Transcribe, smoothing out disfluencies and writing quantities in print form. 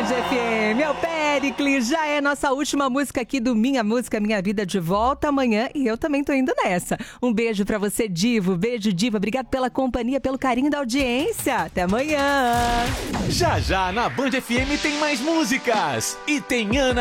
FM, é o Péricles, já é nossa última música aqui do Minha Música Minha Vida, de volta amanhã e eu também tô indo nessa. Um beijo pra você, Divo, beijo, Diva, obrigado pela companhia, pelo carinho da audiência, até amanhã. Já já na Band FM tem mais músicas e tem Ana